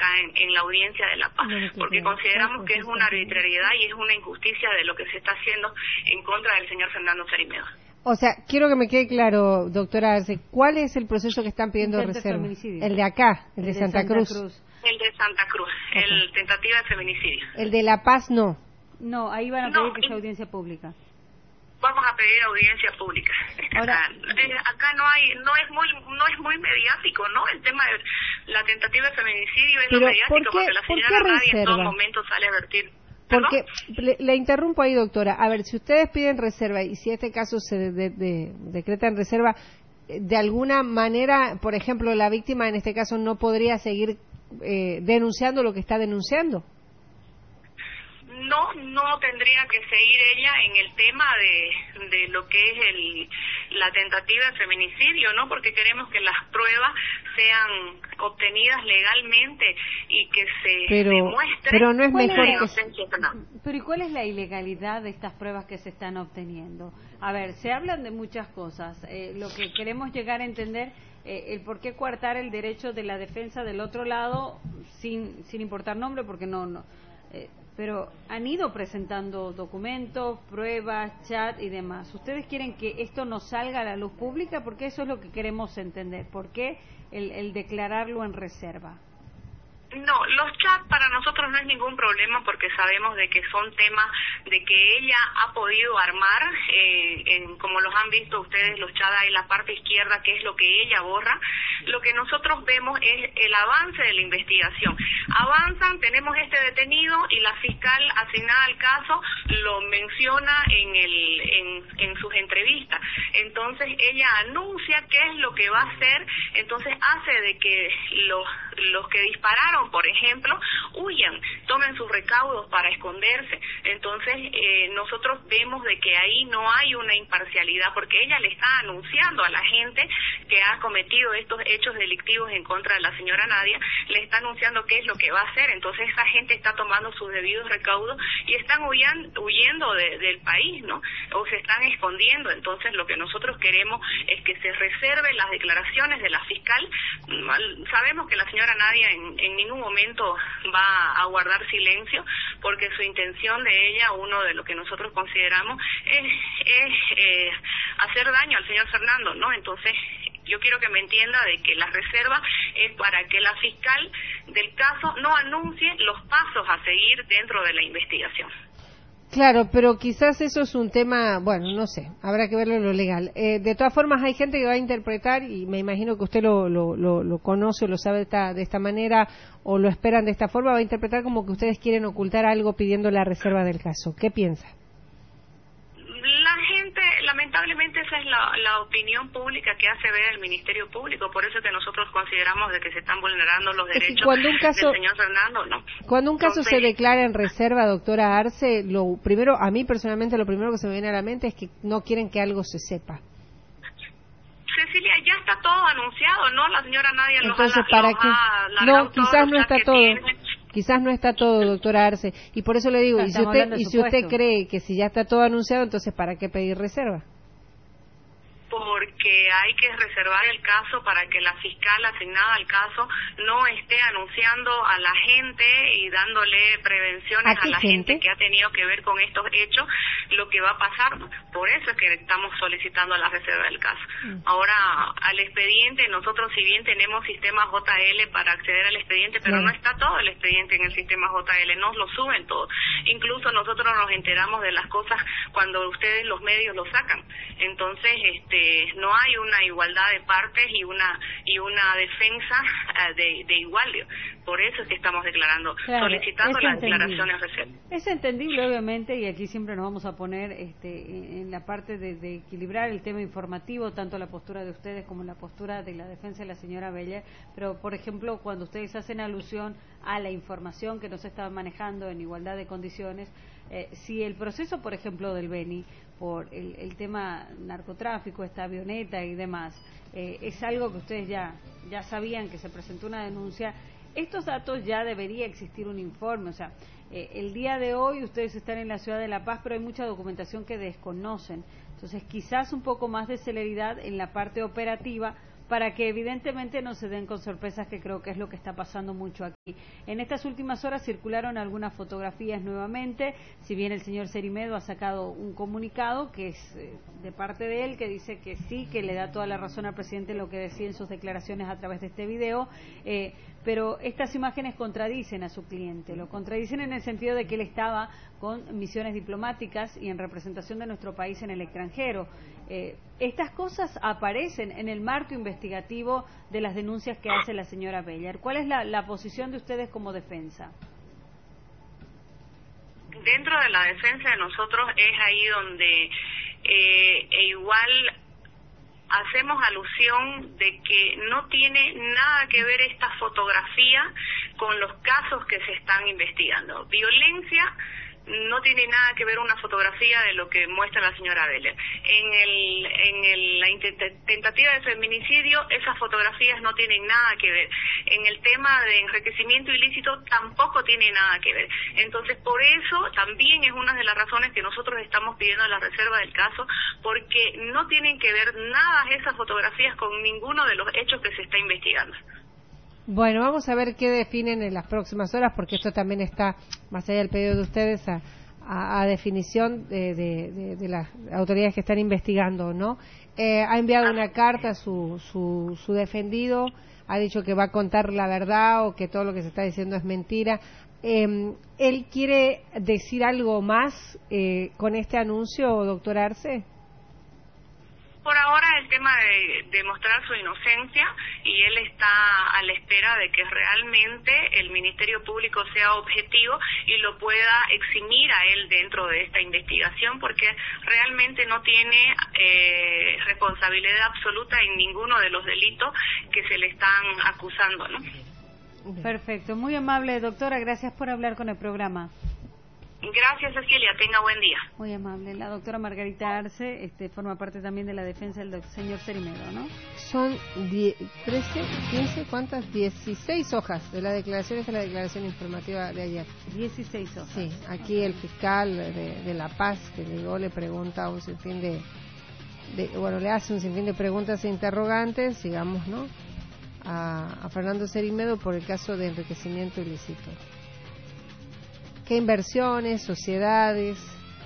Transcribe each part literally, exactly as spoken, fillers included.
en, en la audiencia de La Paz, porque consideramos que es una arbitrariedad y es una injusticia de lo que se está haciendo en contra del señor Fernando Sarimedo. O sea, quiero que me quede claro, doctora Arce, ¿cuál es el proceso que están pidiendo reserva? El de acá, el, el de, de Santa, Santa Cruz. Cruz. El de Santa Cruz, okay. El tentativa de feminicidio. El de La Paz no. No, ahí van a pedir no, que sea audiencia pública. Vamos a pedir audiencia pública. Ahora, acá no hay, no es muy, no es muy mediático, ¿no? El tema de la tentativa de feminicidio es lo mediático, ¿por qué, porque la señora nadie en todo momento sale a advertir. Porque le, le interrumpo ahí, doctora. A ver, si ustedes piden reserva y si este caso se de, de, de, decreta en reserva, de alguna manera, por ejemplo, la víctima en este caso no podría seguir eh, denunciando lo que está denunciando. No, no tendría que seguir ella en el tema de, de lo que es el, la tentativa de feminicidio, ¿no? Porque queremos que las pruebas sean obtenidas legalmente y que se pero, demuestre. Pero no es mejor que... no. Pero ¿y cuál es la ilegalidad de estas pruebas que se están obteniendo? A ver, se hablan de muchas cosas. Eh, lo que queremos llegar a entender eh, el por qué coartar el derecho de la defensa del otro lado sin sin importar nombre, porque no no. Eh, pero han ido presentando documentos, pruebas, chat y demás. ¿Ustedes quieren que esto no salga a la luz pública? Porque eso es lo que queremos entender. ¿Por qué el, el declararlo en reserva? No, los chats para nosotros no es ningún problema porque sabemos de que son temas de que ella ha podido armar, eh, en, como los han visto ustedes, los chats en la parte izquierda, que es lo que ella borra. Lo que nosotros vemos es el avance de la investigación. Avanzan, tenemos este detenido y la fiscal asignada al caso lo menciona en, el, en, en sus entrevistas. Entonces ella anuncia qué es lo que va a hacer, entonces hace de que los, los que dispararon, por ejemplo, huyan, tomen sus recaudos para esconderse. Entonces eh, nosotros vemos de que ahí no hay una imparcialidad porque ella le está anunciando a la gente que ha cometido estos hechos delictivos en contra de la señora Nadia, le está anunciando qué es lo que va a hacer. Entonces esa gente está tomando sus debidos recaudos y están huyendo, huyendo de, del país, ¿no? O se están escondiendo. Entonces lo que nosotros queremos es que se reserven las declaraciones de la fiscal. Sabemos que la señora Nadia en, en ningún momento va a guardar silencio porque su intención de ella, uno de lo que nosotros consideramos es, es eh, hacer daño al señor Fernando, ¿no? Entonces yo quiero que me entienda de que la reserva es para que la fiscal del caso no anuncie los pasos a seguir dentro de la investigación. Claro, pero quizás eso es un tema, bueno, no sé, habrá que verlo en lo legal. Eh, de todas formas, hay gente que va a interpretar, y me imagino que usted lo, lo, lo, lo conoce o lo sabe de esta, de esta manera, o lo esperan de esta forma, va a interpretar como que ustedes quieren ocultar algo pidiendo la reserva del caso. ¿Qué piensa? La gente, lamentablemente esa es la, la opinión pública que hace ver el Ministerio Público, por eso es que nosotros consideramos de que se están vulnerando los derechos cuando un caso, del señor Fernando, ¿no? Cuando un caso Entonces, se declara en reserva, doctora Arce, lo primero, a mí personalmente lo primero que se me viene a la mente es que no quieren que algo se sepa. Cecilia, ya está todo anunciado, ¿no? La señora Nadia los Entonces, ha, ¿para los qué? ha No, quizás no está todo. Tiene. Quizás no está todo, doctora Arce, y por eso le digo, y si usted y si usted cree que si ya está todo anunciado, entonces ¿para qué pedir reserva? Porque hay que reservar el caso para que la fiscal asignada al caso no esté anunciando a la gente y dándole prevenciones ¿A, a la gente? gente que ha tenido que ver con estos hechos lo que va a pasar. Por eso es que estamos solicitando la reserva del caso. Mm. Ahora, al expediente, nosotros si bien tenemos sistema J L para acceder al expediente, pero no, no está todo el expediente en el sistema J L, nos lo suben todo. Incluso nosotros nos enteramos de las cosas cuando ustedes los medios lo sacan. Entonces, este no hay una igualdad de partes y una y una defensa uh, de, de igualdad. Por eso es que estamos declarando, claro, solicitando las declaraciones reserva. Es entendible, obviamente, y aquí siempre nos vamos a poner este, en la parte de, de equilibrar el tema informativo, tanto la postura de ustedes como la postura de la defensa de la señora Beller, pero, por ejemplo, cuando ustedes hacen alusión a la información que nos está manejando en igualdad de condiciones, eh, si el proceso, por ejemplo, del Beni, por el, el tema narcotráfico, esta avioneta y demás, eh, es algo que ustedes ya, ya sabían que se presentó una denuncia, estos datos ya debería existir un informe, o sea, eh, el día de hoy ustedes están en la ciudad de La Paz, pero hay mucha documentación que desconocen, entonces quizás un poco más de celeridad en la parte operativa para que evidentemente no se den con sorpresas, que creo que es lo que está pasando mucho aquí. En estas últimas horas circularon algunas fotografías nuevamente, si bien el señor Cerimedo ha sacado un comunicado que es eh, de parte de él, que dice que sí, que le da toda la razón al presidente en lo que decía en sus declaraciones a través de este video, eh, pero estas imágenes contradicen a su cliente, lo contradicen en el sentido de que él estaba con misiones diplomáticas y en representación de nuestro país en el extranjero. Eh, estas cosas aparecen en el marco investigativo de las denuncias que hace la señora Beller. ¿Cuál es la, la posición de ustedes como defensa? Dentro de la defensa de nosotros es ahí donde eh, e igual hacemos alusión de que no tiene nada que ver esta fotografía con los casos que se están investigando. Violencia no tiene nada que ver una fotografía de lo que muestra la señora Beller. En el, en el, la tentativa de feminicidio, esas fotografías no tienen nada que ver. En el tema de enriquecimiento ilícito tampoco tiene nada que ver. Entonces, por eso también es una de las razones que nosotros estamos pidiendo la reserva del caso, porque no tienen que ver nada esas fotografías con ninguno de los hechos que se está investigando. Bueno, vamos a ver qué definen en las próximas horas, porque esto también está, más allá del pedido de ustedes, a, a, a definición de, de, de, de las autoridades que están investigando, ¿no? Eh, ha enviado una carta a su, su, su defendido, ha dicho que va a contar la verdad o que todo lo que se está diciendo es mentira. Eh, ¿Él quiere decir algo más eh, con este anuncio, doctor Arce? Por ahora el tema de demostrar su inocencia, y él está a la espera de que realmente el Ministerio Público sea objetivo y lo pueda eximir a él dentro de esta investigación, porque realmente no tiene eh, responsabilidad absoluta en ninguno de los delitos que se le están acusando, ¿no? Perfecto, muy amable doctora, gracias por hablar con el programa. Gracias, Cecilia, tenga buen día. Muy amable. La doctora Margarita Arce este, forma parte también de la defensa del señor Cerimedo, ¿no? Son trece, quince, ¿cuántas? dieciséis hojas de la declaración, esta es la declaración informativa de ayer. dieciséis hojas. Sí, aquí el fiscal de, de La Paz, que llegó, le pregunta un sinfín de, de, bueno, le hace un sinfín de preguntas e interrogantes, digamos, ¿no? A, a Fernando Cerimedo por el caso de enriquecimiento ilícito. ¿Qué inversiones, sociedades,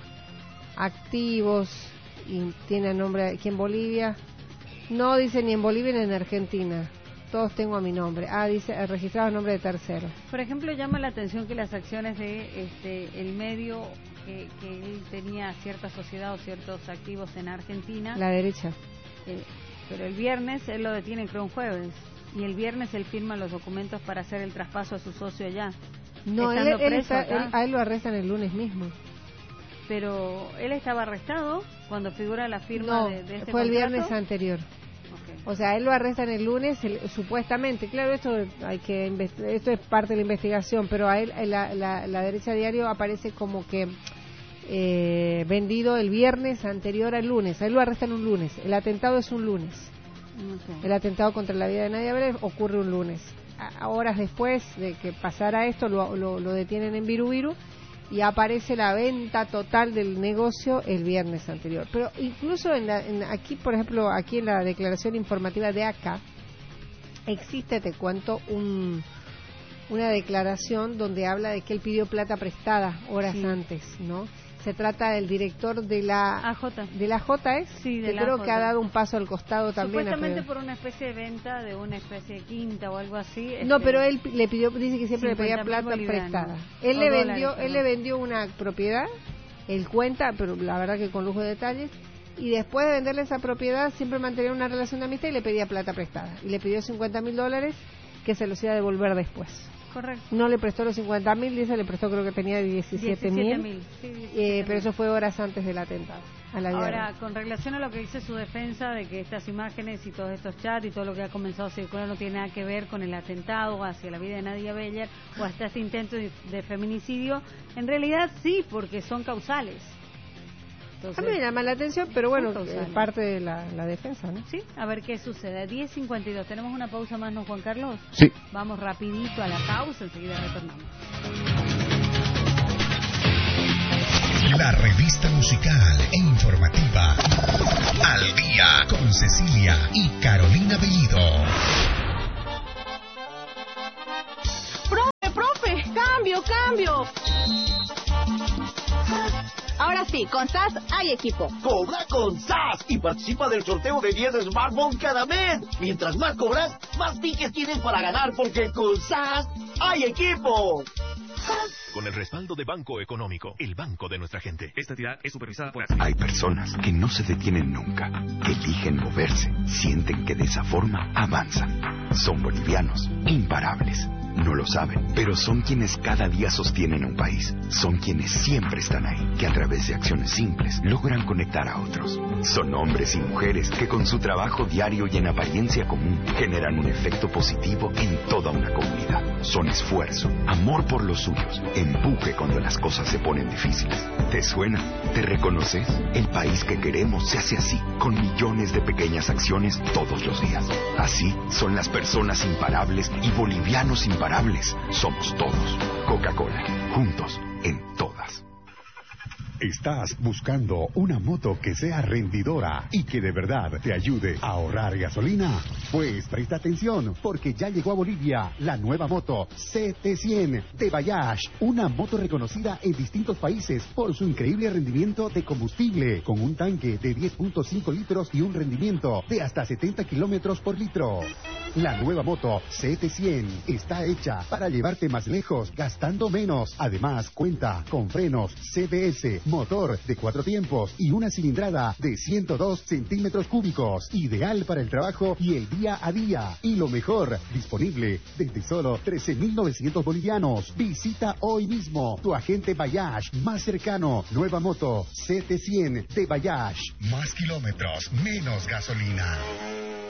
activos, y tiene a nombre aquí en Bolivia? No dice ni en Bolivia ni en Argentina. Todos tengo a mi nombre. Ah, dice registrado a nombre de tercero. Por ejemplo, llama la atención que las acciones de este el medio que, que él tenía cierta sociedad o ciertos activos en Argentina. La derecha. Eh, pero el viernes él lo detiene, creo, un jueves. Y el viernes él firma los documentos para hacer el traspaso a su socio allá. No, él, él está, él, a él lo arrestan el lunes mismo. Pero él estaba arrestado cuando figura la firma no, de, de este fue el contrato? viernes anterior. Okay. O sea, él lo arrestan el lunes, el, supuestamente. Claro, esto hay que esto es parte de la investigación, pero a él la, la, la derecha diario aparece como que eh, vendido el viernes anterior al lunes. A él lo arrestan un lunes. El atentado es un lunes. Okay. El atentado contra la vida de Nadia Beller ocurre un lunes. A horas después de que pasara esto, lo, lo, lo detienen en Virubiru y aparece la venta total del negocio el viernes anterior. Pero incluso en la, en, aquí, por ejemplo, aquí en la declaración informativa de acá, existe, te cuento, un, una declaración donde habla de que él pidió plata prestada horas sí. antes, ¿no? Se trata del director de la A J. de la J es, sí, de que la creo J. que ha dado un paso al costado también. Supuestamente por una especie de venta de una especie de quinta o algo así. No, este, pero él le pidió, dice que siempre le pedía plata prestada. Él le vendió, dólares, él le vendió una propiedad, él cuenta, pero la verdad que con lujo de detalles, y después de venderle esa propiedad siempre mantenía una relación de amistad y le pedía plata prestada. Y le pidió cincuenta mil dólares que se los iba a devolver después. Correcto. No le prestó los cincuenta mil, dice, le prestó creo que tenía diecisiete mil, sí, eh, pero eso fue horas antes del atentado. A la Ahora, guerra. Con relación a lo que dice su defensa de que estas imágenes y todos estos chats y todo lo que ha comenzado a circular no tiene nada que ver con el atentado hacia la vida de Nadia Beller o hasta este intento de, de feminicidio, en realidad sí, porque son causales. Entonces, a mí me llama la atención, pero bueno, es parte de la, la defensa, ¿no? Sí, a ver qué sucede. diez cincuenta y dos, ¿tenemos una pausa más, no, Juan Carlos? Sí. Vamos rapidito a la pausa, enseguida retornamos. La revista musical e informativa Al Día con Cecilia y Carolina Bellido. ¡Profe, profe! ¡Cambio, cambio! Ahora sí, con S A S hay equipo. Cobra con S A S y participa del sorteo de diez smartphones cada mes. Mientras más cobras, más tickets tienes para ganar, porque con S A S hay equipo. Con el respaldo de Banco Económico, el banco de nuestra gente. Esta entidad es supervisada por... Hay personas que no se detienen nunca, que eligen moverse, sienten que de esa forma avanzan. Son bolivianos, imparables. No lo saben, pero son quienes cada día sostienen un país. Son quienes siempre están ahí, que a través de acciones simples logran conectar a otros. Son hombres y mujeres que con su trabajo diario y en apariencia común generan un efecto positivo en toda una comunidad. Son esfuerzo, amor por los suyos, empuje cuando las cosas se ponen difíciles. ¿Te suena? ¿Te reconoces? El país que queremos se hace así, con millones de pequeñas acciones todos los días. Así son las personas imparables y bolivianos imparables. Somos todos. Coca-Cola. Juntos en todas. ¿Estás buscando una moto que sea rendidora y que de verdad te ayude a ahorrar gasolina? Pues presta atención, porque ya llegó a Bolivia la nueva moto C T cien de Bayash, una moto reconocida en distintos países por su increíble rendimiento de combustible, con un tanque de diez punto cinco litros y un rendimiento de hasta setenta kilómetros por litro. La nueva moto C T cien está hecha para llevarte más lejos, gastando menos. Además, cuenta con frenos C B S, motor de cuatro tiempos y una cilindrada de ciento dos centímetros cúbicos, ideal para el trabajo y el día a día. Y lo mejor, disponible desde solo trece mil novecientos bolivianos. Visita hoy mismo tu agente Bayash más cercano. Nueva moto C T cien de Bayash. Más kilómetros, menos gasolina.